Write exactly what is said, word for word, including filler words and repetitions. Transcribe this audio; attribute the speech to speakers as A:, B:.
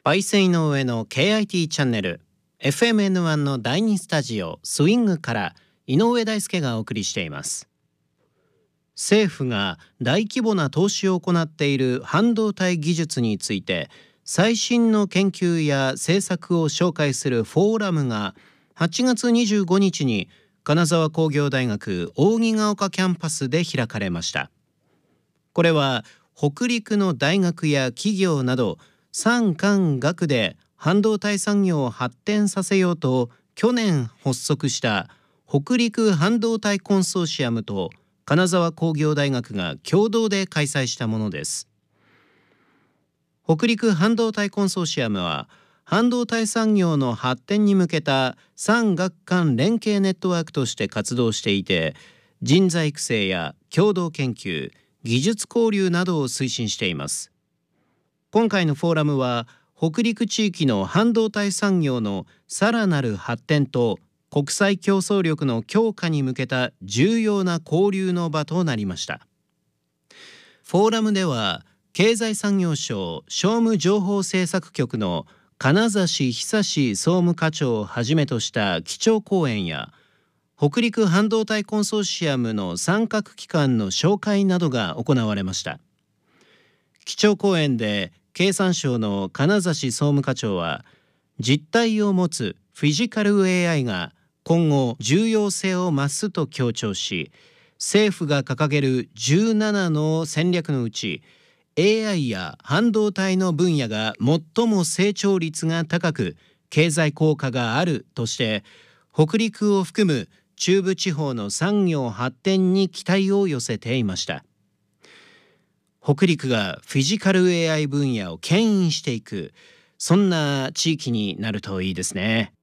A: 焙煎の上の ケーアイティー チャンネル エフエムエヌワン のだいにスタジオスイングから井上大輔がお送りしています。政府が大規模な投資を行っている半導体技術について最新の研究や政策を紹介するフォーラムがはちがつにじゅうごにちに金沢工業大学扇ヶ丘キャンパスで開かれました。これは北陸の大学や企業など産官学で半導体産業を発展させようと去年発足した北陸半導体コンソーシアムと金沢工業大学が共同で開催したものです。北陸半導体コンソーシアムは半導体産業の発展に向けた産学官連携ネットワークとして活動していて、人材育成や共同研究、技術交流などを推進しています。今回のフォーラムは北陸地域の半導体産業のさらなる発展と国際競争力の強化に向けた重要な交流の場となりました。フォーラムでは経済産業省商務情報政策局の金指久総務課長をはじめとした基調講演や北陸半導体コンソーシアムの参画機関の紹介などが行われました。基調講演で経産省の金指総務課長は、実態を持つフィジカル エーアイ が今後重要性を増すと強調し、政府が掲げるじゅうななの戦略のうち エーアイ や半導体の分野が最も成長率が高く経済効果があるとして、北陸を含む中部地方の産業発展に期待を寄せていました。北陸がフィジカル エーアイ 分野を牽引していく、そんな地域になるといいですね。